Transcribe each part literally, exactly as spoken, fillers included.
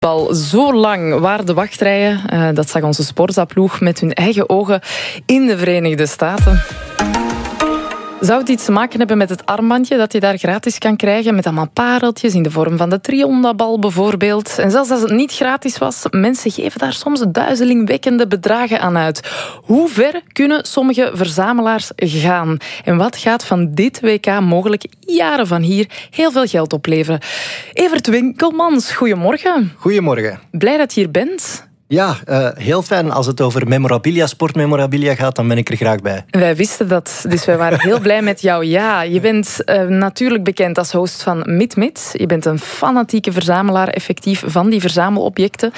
Al zo lang waren de wachtrijen, uh, dat zag onze Sporza-ploeg met hun eigen ogen in de Verenigde Staten. Zou het iets te maken hebben met het armbandje dat je daar gratis kan krijgen, met allemaal pareltjes in de vorm van de Triondabal bijvoorbeeld? En zelfs als het niet gratis was, mensen geven daar soms duizelingwekkende bedragen aan uit. Hoe ver kunnen sommige verzamelaars gaan? En wat gaat van dit W K mogelijk jaren van hier heel veel geld opleveren? Evert Winkelmans, goedemorgen. Goedemorgen. Blij dat je hier bent. Ja, uh, heel fijn. Als het over memorabilia, sportmemorabilia gaat, dan ben ik er graag bij. Wij wisten dat, dus wij waren heel blij met jou. Ja, je bent uh, natuurlijk bekend als host van MidMid. Je bent een fanatieke verzamelaar, effectief, van die verzamelobjecten.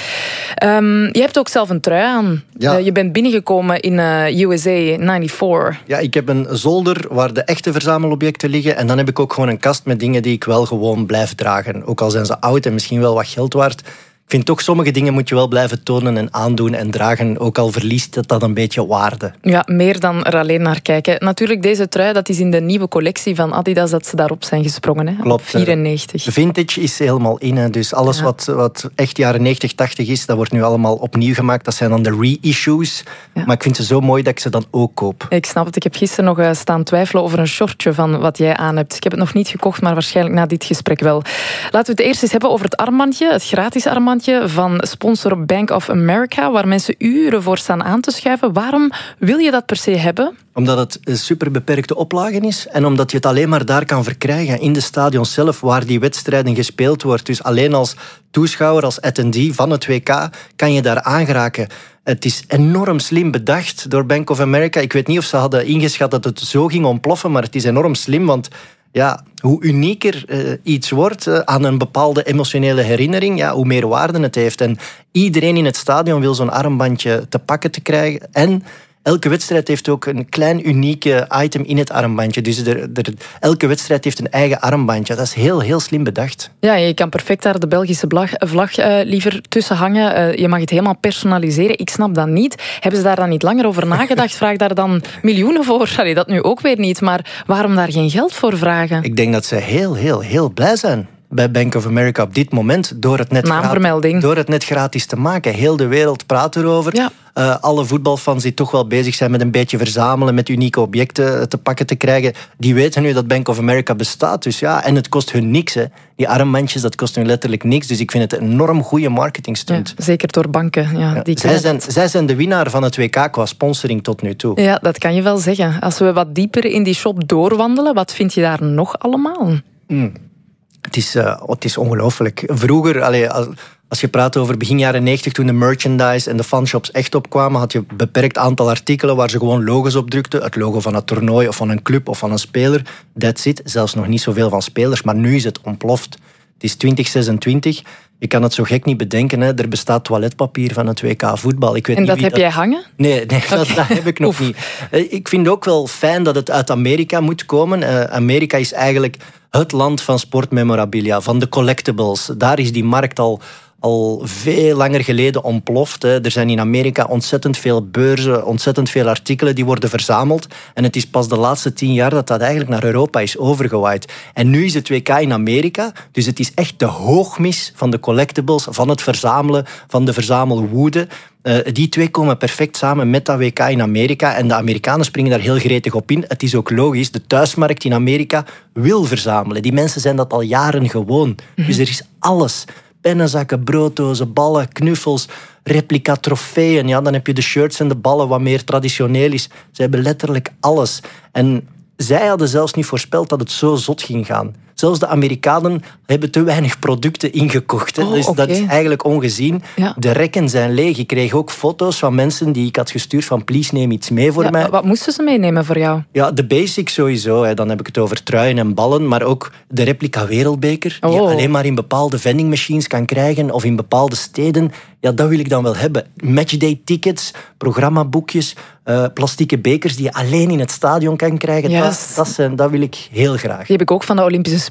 Um, je hebt ook zelf een trui aan. Ja. Uh, je bent binnengekomen in uh, U S A negenennegentig. Ja, ik heb een zolder waar de echte verzamelobjecten liggen. En dan heb ik ook gewoon een kast met dingen die ik wel gewoon blijf dragen. Ook al zijn ze oud en misschien wel wat geld waard. Ik vind toch, sommige dingen moet je wel blijven tonen en aandoen en dragen. Ook al verliest het dat een beetje waarde. Ja, meer dan er alleen naar kijken. Natuurlijk, deze trui, dat is in de nieuwe collectie van Adidas dat ze daarop zijn gesprongen. Hè? Klopt. vierennegentig. Vintage is helemaal in. Hè. Dus alles ja. wat, wat echt jaren negentig, tachtig is, dat wordt nu allemaal opnieuw gemaakt. Dat zijn dan de reissues. Ja. Maar ik vind ze zo mooi dat ik ze dan ook koop. Ik snap het. Ik heb gisteren nog uh, staan twijfelen over een shortje van wat jij aan hebt. Ik heb het nog niet gekocht, maar waarschijnlijk na dit gesprek wel. Laten we het eerst eens hebben over het armbandje. Het gratis armbandje van sponsor Bank of America, waar mensen uren voor staan aan te schuiven. Waarom wil je dat per se hebben? Omdat het een super beperkte oplage is en omdat je het alleen maar daar kan verkrijgen, in de stadions zelf, waar die wedstrijden gespeeld wordt. Dus alleen als toeschouwer, als attendee van het W K, kan je daar aangeraken. Het is enorm slim bedacht door Bank of America. Ik weet niet of ze hadden ingeschat dat het zo ging ontploffen, maar het is enorm slim, want ja, hoe unieker uh, iets wordt uh, aan een bepaalde emotionele herinnering, ja, hoe meer waarde het heeft. En iedereen in het stadion wil zo'n armbandje te pakken te krijgen. En elke wedstrijd heeft ook een klein unieke item in het armbandje. Dus er, er, elke wedstrijd heeft een eigen armbandje. Dat is heel, heel slim bedacht. Ja, je kan perfect daar de Belgische vlag, vlag uh, liever tussen hangen. Uh, je mag het helemaal personaliseren. Ik snap dat niet. Hebben ze daar dan niet langer over nagedacht? Vraag daar dan miljoenen voor? Allee, dat nu ook weer niet. Maar waarom daar geen geld voor vragen? Ik denk dat ze heel, heel, heel blij zijn bij Bank of America op dit moment door het net, gratis, door het net gratis te maken. Heel de wereld praat erover. Ja. Uh, alle voetbalfans die toch wel bezig zijn met een beetje verzamelen, met unieke objecten te pakken te krijgen, die weten nu dat Bank of America bestaat. Dus ja, en het kost hun niks. Hè. Die armbandjes, dat kost hun letterlijk niks. Dus ik vind het een enorm goede marketingstunt. Ja, zeker door banken. Ja, ja, die zij, zijn, zij zijn de winnaar van het W K qua sponsoring tot nu toe. Ja, dat kan je wel zeggen. Als we wat dieper in die shop doorwandelen, wat vind je daar nog allemaal? Mm. Het is, uh, het is ongelooflijk. Vroeger, allee, als, als je praat over begin jaren negentig, toen de merchandise en de fanshops echt opkwamen, had je een beperkt aantal artikelen waar ze gewoon logos op drukten. Het logo van het toernooi of van een club of van een speler. That's it. Zelfs nog niet zoveel van spelers, maar nu is het ontploft. Het is twintig zesentwintig. Je kan het zo gek niet bedenken. Hè. Er bestaat toiletpapier van het W K voetbal. Ik weet en niet dat wie heb dat... jij hangen? Nee, nee okay. dat, dat heb ik nog Oef. niet. Ik vind ook wel fijn dat het uit Amerika moet komen. Uh, Amerika is eigenlijk het land van sportmemorabilia, van de collectibles. Daar is die markt al, al veel langer geleden ontploft. Hè. Er zijn in Amerika ontzettend veel beurzen, ontzettend veel artikelen die worden verzameld. En het is pas de laatste tien jaar dat dat eigenlijk naar Europa is overgewaaid. En nu is het W K in Amerika, dus het is echt de hoogmis van de collectibles, van het verzamelen, van de verzamelwoede. Uh, die twee komen perfect samen met dat W K in Amerika. En de Amerikanen springen daar heel gretig op in. Het is ook logisch. De thuismarkt in Amerika wil verzamelen. Die mensen zijn dat al jaren gewoon. Mm-hmm. Dus er is alles. Pennenzakken, brooddozen, ballen, knuffels, replica trofeeën. Ja, dan heb je de shirts en de ballen, wat meer traditioneel is. Ze hebben letterlijk alles. En zij hadden zelfs niet voorspeld dat het zo zot ging gaan. Zelfs de Amerikanen hebben te weinig producten ingekocht. Hè. Oh, dus okay. dat is eigenlijk ongezien. Ja. De rekken zijn leeg. Ik kreeg ook foto's van mensen die ik had gestuurd van please neem iets mee voor ja, mij. Wat moesten ze meenemen voor jou? Ja, de basics sowieso. Hè. Dan heb ik het over truien en ballen. Maar ook de replica wereldbeker. Oh. Die je alleen maar in bepaalde vending machines kan krijgen. Of in bepaalde steden. Ja, dat wil ik dan wel hebben. Matchday tickets, programmaboekjes, uh, plastieke bekers die je alleen in het stadion kan krijgen. Yes. Dat, dat, zijn, dat wil ik heel graag. Die heb ik ook van de Olympische Spelen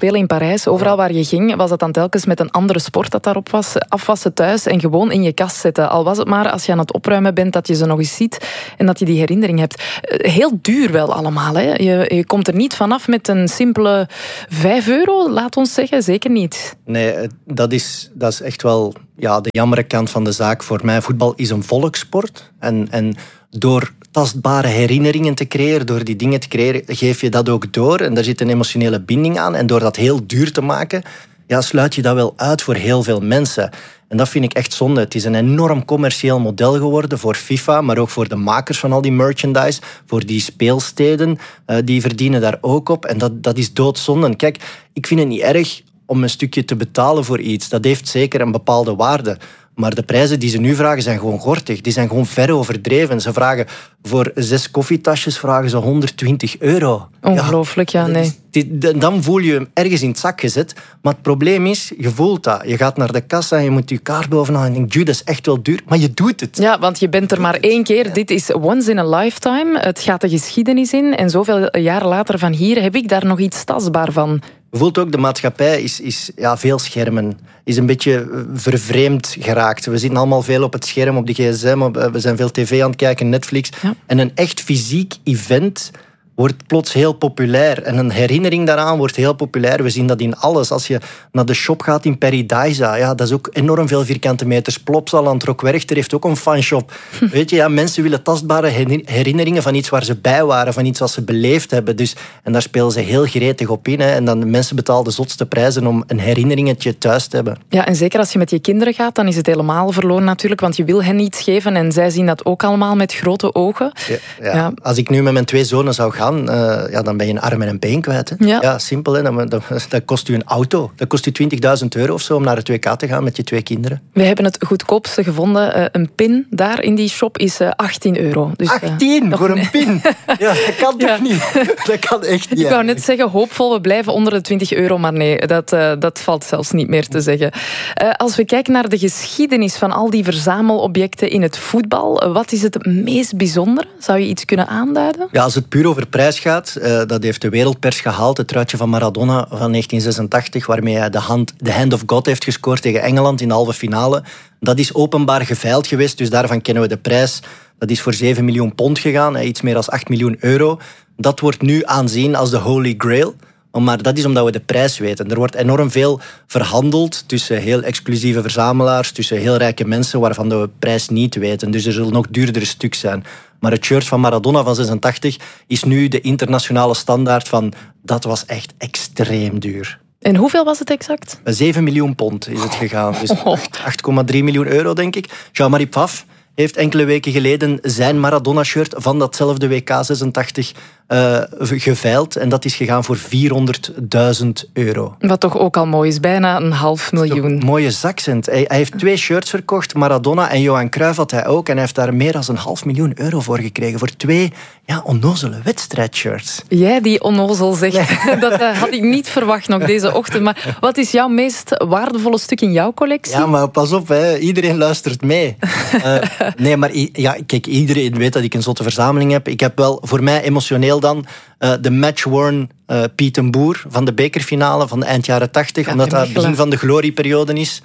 Spelen in Parijs. Overal waar je ging, was het dan telkens met een andere sport dat daarop was. Afwassen thuis en gewoon in je kast zetten. Al was het maar als je aan het opruimen bent, dat je ze nog eens ziet en dat je die herinnering hebt. Heel duur wel allemaal. Hè? Je, je komt er niet vanaf met een simpele vijf euro, laat ons zeggen. Zeker niet. Nee, dat is, dat is echt wel ja, de jammere kant van de zaak. Voor mij, voetbal is een volkssport. En, en door tastbare herinneringen te creëren, door die dingen te creëren, geef je dat ook door. En daar zit een emotionele binding aan. En door dat heel duur te maken, ja, sluit je dat wel uit voor heel veel mensen. En dat vind ik echt zonde. Het is een enorm commercieel model geworden voor FIFA, maar ook voor de makers van al die merchandise, voor die speelsteden, uh, die verdienen daar ook op. En dat, dat is doodzonde. Kijk, ik vind het niet erg om een stukje te betalen voor iets. Dat heeft zeker een bepaalde waarde. Maar de prijzen die ze nu vragen zijn gewoon gortig. Die zijn gewoon ver overdreven. Ze vragen voor zes koffietasjes vragen ze honderdtwintig euro. Ongelooflijk, ja, ja nee. Die, die, dan voel je hem ergens in het zak gezet. Maar het probleem is, je voelt dat. Je gaat naar de kassa en je moet je kaart bovenaan en denkt, dat is echt wel duur. Maar je doet het. Ja, want je bent er maar één keer. Ja. Dit is once in a lifetime. Het gaat de geschiedenis in. En zoveel jaar later van hier heb ik daar nog iets tastbaar van. Je voelt ook, de maatschappij is, is ja, veel schermen. Is een beetje vervreemd geraakt. We zitten allemaal veel op het scherm, op de gsm. Op, we zijn veel tv aan het kijken, Netflix. Ja. En een echt fysiek event wordt plots heel populair. En een herinnering daaraan wordt heel populair. We zien dat in alles. Als je naar de shop gaat in Paradise, ja, dat is ook enorm veel vierkante meters. Plopsal aan het Rockwerchter heeft ook een fanshop. Weet je, ja, mensen willen tastbare herinneringen van iets waar ze bij waren, van iets wat ze beleefd hebben. Dus, en daar spelen ze heel gretig op in. Hè. En dan de mensen betalen de zotste prijzen om een herinneringetje thuis te hebben. Ja, en zeker als je met je kinderen gaat, dan is het helemaal verloren natuurlijk, want je wil hen iets geven en zij zien dat ook allemaal met grote ogen. Ja, ja. Ja. Als ik nu met mijn twee zonen zou gaan, Uh, ja, dan ben je een arm en een been kwijt. Hè. Ja. ja, simpel. Hè. Dat, dat, dat kost u een auto. Dat kost u twintigduizend euro of zo om naar het W K te gaan met je twee kinderen. We hebben het goedkoopste gevonden. Uh, een pin daar in die shop is uh, achttien euro. Dus, achttien uh, voor een pin? Ja, dat kan toch ja. niet? Dat kan echt niet. Ik wou net zeggen, hoopvol, we blijven onder de twintig euro, maar nee, dat, uh, dat valt zelfs niet meer te zeggen. Uh, als we kijken naar de geschiedenis van al die verzamelobjecten in het voetbal, uh, wat is het meest bijzondere? Zou je iets kunnen aanduiden? Ja, als het puur over prijs gaat, uh, dat heeft de wereldpers gehaald, het truitje van Maradona van negentien zesentachtig, waarmee hij de hand, de hand of God heeft gescoord tegen Engeland in de halve finale. Dat is openbaar geveild geweest, dus daarvan kennen we de prijs. Dat is voor zeven miljoen pond gegaan, iets meer dan acht miljoen euro. Dat wordt nu aanzien als de Holy Grail. Maar dat is omdat we de prijs weten. Er wordt enorm veel verhandeld tussen heel exclusieve verzamelaars, tussen heel rijke mensen waarvan we de prijs niet weten. Dus er zullen nog duurdere stuks zijn. Maar het shirt van Maradona van zesentachtig is nu de internationale standaard van dat was echt extreem duur. En hoeveel was het exact? zeven miljoen pond is het gegaan. Dus acht komma drie miljoen euro, denk ik. Jean-Marie Pfaff heeft enkele weken geleden zijn Maradona-shirt van datzelfde W K zesentachtig uh, geveild. En dat is gegaan voor vierhonderdduizend euro. Wat toch ook al mooi is, bijna een half miljoen. Een mooie zakcent. Hij, hij heeft twee shirts verkocht, Maradona en Johan Cruijff had hij ook. En hij heeft daar meer dan een half miljoen euro voor gekregen. Voor twee ja, onnozele wedstrijdshirts. Jij die onnozel zegt, ja. Dat uh, had ik niet verwacht nog deze ochtend. Maar wat is jouw meest waardevolle stuk in jouw collectie? Ja, maar pas op, hè. Iedereen luistert mee. Uh, nee, maar ja, kijk, iedereen weet dat ik een zotte verzameling heb. Ik heb wel voor mij emotioneel dan uh, de match-worn uh, Piet en Boer van de bekerfinale van de eind jaren tachtig. Omdat dat het begin van de glorieperiode is.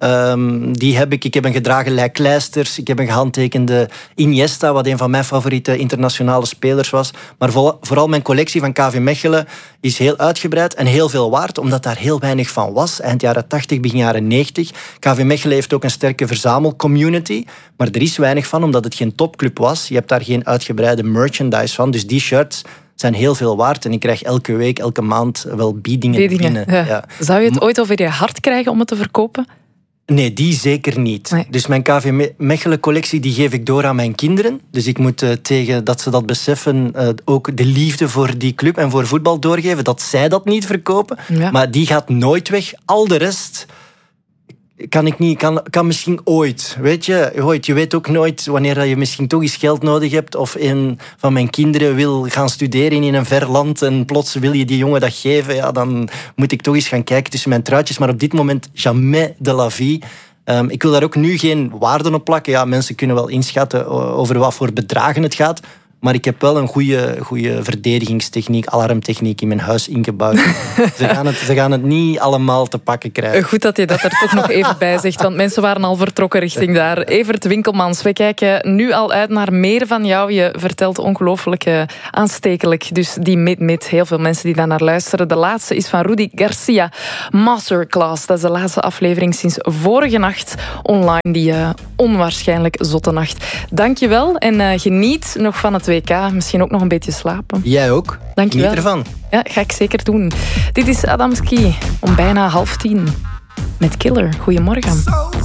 Um, die heb ik. Ik heb een gedragen Lijk Kleisters. Ik heb een gehandtekende Iniesta, wat een van mijn favoriete internationale spelers was. Maar vol, vooral mijn collectie van K V Mechelen is heel uitgebreid en heel veel waard, omdat daar heel weinig van was. Eind jaren tachtig, begin jaren negentig. K V Mechelen heeft ook een sterke verzamelcommunity, maar er is weinig van, omdat het geen topclub was. Je hebt daar geen uitgebreide merchandise van. Dus die shirts zijn heel veel waard. En ik krijg elke week, elke maand wel biedingen, biedingen binnen. Ja. Ja. Zou je het ooit over je hart krijgen om het te verkopen? Nee, die zeker niet. Nee. Dus mijn K V Mechelen-collectie die geef ik door aan mijn kinderen. Dus ik moet uh, tegen dat ze dat beseffen uh, ook de liefde voor die club en voor voetbal doorgeven. Dat zij dat niet verkopen. Ja. Maar die gaat nooit weg. Al de rest kan ik niet, kan, kan misschien ooit. Weet je, ooit. Je weet ook nooit wanneer je misschien toch eens geld nodig hebt of een van mijn kinderen wil gaan studeren in een ver land en plots wil je die jongen dat geven. Ja, dan moet ik toch eens gaan kijken tussen mijn truitjes. Maar op dit moment, jamais de la vie. Um, ik wil daar ook nu geen waarden op plakken. Ja, mensen kunnen wel inschatten over wat voor bedragen het gaat. Maar ik heb wel een goede, goede verdedigingstechniek, alarmtechniek in mijn huis ingebouwd. ze, gaan het, ze gaan het niet allemaal te pakken krijgen. Goed dat je dat er toch nog even bij zegt, want mensen waren al vertrokken richting daar. Evert Winkelmans, we kijken nu al uit naar meer van jou. Je vertelt ongelooflijk uh, aanstekelijk. Dus die mid-mid, heel veel mensen die daar naar luisteren. De laatste is van Rudy Garcia, Masterclass. Dat is de laatste aflevering sinds vorige nacht online. Die uh, onwaarschijnlijk zotte nacht. Dank je wel en uh, geniet nog van het W K. Misschien ook nog een beetje slapen. Jij ook. Dank je wel. Geniet ervan. Ja, ga ik zeker doen. Dit is Adamski om bijna half tien met Killer. Goedemorgen.